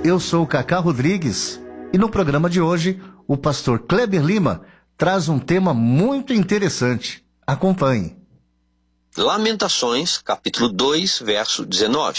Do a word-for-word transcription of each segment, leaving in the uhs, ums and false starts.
Eu sou o Cacá Rodrigues e no programa de hoje o pastor Kleber Lima traz um tema muito interessante. Acompanhe. Lamentações, capítulo dois, verso dezenove.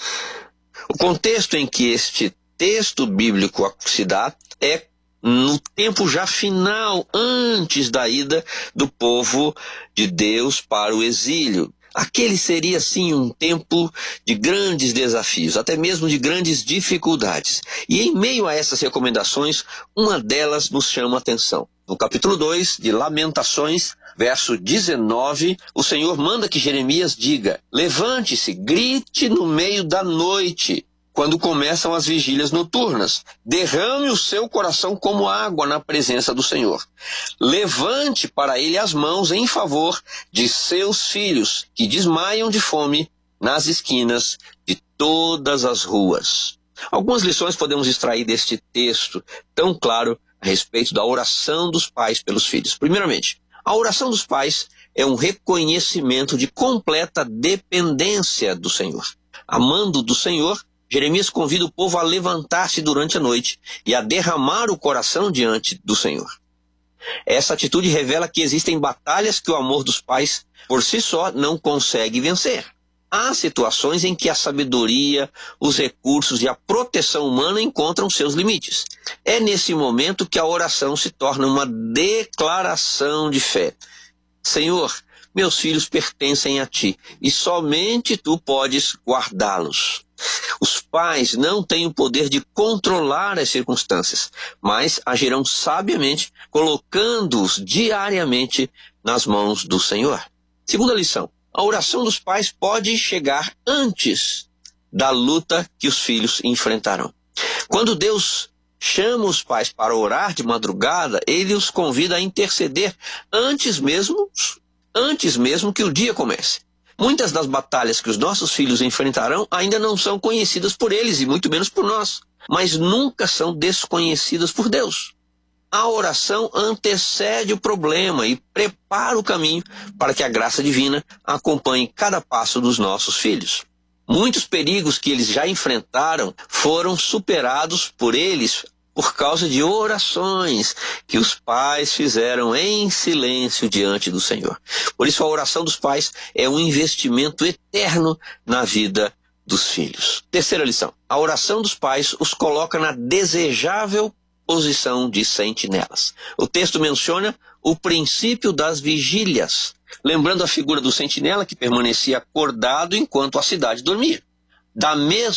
O contexto em que este texto bíblico se dá é no tempo já final, antes da ida do povo de Deus para o exílio. Aquele seria, sim, um tempo de grandes desafios, até mesmo de grandes dificuldades. E em meio a essas recomendações, uma delas nos chama a atenção. No capítulo dois de Lamentações, verso dezenove, o Senhor manda que Jeremias diga: levante-se, grite no meio da noite, quando começam as vigílias noturnas. Derrame o seu coração como água na presença do Senhor. Levante para ele as mãos em favor de seus filhos, que desmaiam de fome nas esquinas de todas as ruas. Algumas lições podemos extrair deste texto tão claro a respeito da oração dos pais pelos filhos. Primeiramente, a oração dos pais é um reconhecimento de completa dependência do Senhor. Amando do Senhor, Jeremias convida o povo a levantar-se durante a noite e a derramar o coração diante do Senhor. Essa atitude revela que existem batalhas que o amor dos pais, por si só, não consegue vencer. Há situações em que a sabedoria, os recursos e a proteção humana encontram seus limites. É nesse momento que a oração se torna uma declaração de fé. Senhor, meus filhos pertencem a ti e somente tu podes guardá-los. Os pais não têm o poder de controlar as circunstâncias, mas agirão sabiamente, colocando-os diariamente nas mãos do Senhor. Segunda lição: a oração dos pais pode chegar antes da luta que os filhos enfrentarão. Quando Deus chama os pais para orar de madrugada, ele os convida a interceder antes mesmo, antes mesmo que o dia comece. Muitas das batalhas que os nossos filhos enfrentarão ainda não são conhecidas por eles e muito menos por nós, mas nunca são desconhecidas por Deus. A oração antecede o problema e prepara o caminho para que a graça divina acompanhe cada passo dos nossos filhos. Muitos perigos que eles já enfrentaram foram superados por eles por causa de orações que os pais fizeram em silêncio diante do Senhor. Por isso a oração dos pais é um investimento eterno na vida dos filhos. Terceira lição: a oração dos pais os coloca na desejável posição de sentinelas. O texto menciona o princípio das vigílias, lembrando a figura do sentinela que permanecia acordado enquanto a cidade dormia. Da mesma